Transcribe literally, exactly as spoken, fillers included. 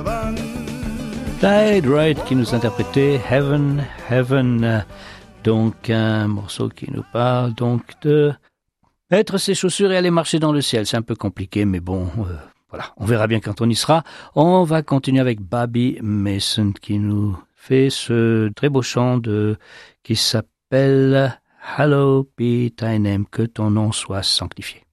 Tide Wright qui nous interprétait Heaven, Heaven, donc un morceau qui nous parle donc de mettre ses chaussures et aller marcher dans le ciel. C'est un peu compliqué, mais bon, euh, voilà, on verra bien quand on y sera. On va continuer avec Bobby Mason qui nous fait ce très beau chant de, qui s'appelle Hallowed be thy name, que ton nom soit sanctifié.